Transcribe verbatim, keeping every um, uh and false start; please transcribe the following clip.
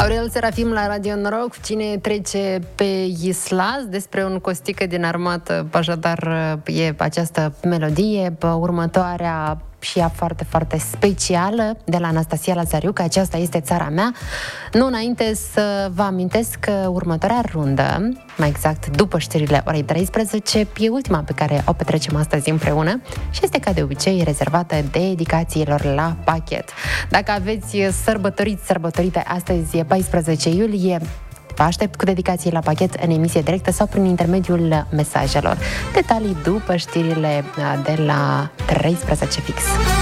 Aurel Serafim la Radio Noroc. Cine trece pe Islas, despre un costică din armată, așadar e această melodie. Următoarea și ea foarte, foarte specială, de la Anastasia Lazariu, că aceasta este țara mea. Nu înainte să vă amintesc că următoarea rundă, mai exact după știrile orei treisprezece, e ultima pe care o petrecem astăzi împreună și este ca de obicei rezervată dedicațiilor la pachet. Dacă aveți sărbătoriți, sărbătorite astăzi e paisprezece iulie, vă aștept cu dedicații la pachet în emisie directă sau prin intermediul mesajelor. Detalii după știrile de la treisprezece fix.